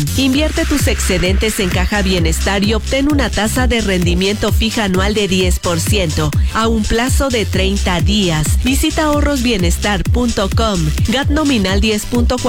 Invierte tus excedentes en Caja Bienestar y obtén una tasa de rendimiento fija anual de 10% a un plazo de 30 días. Visita ahorrosbienestar.com. GAT nominal 10.4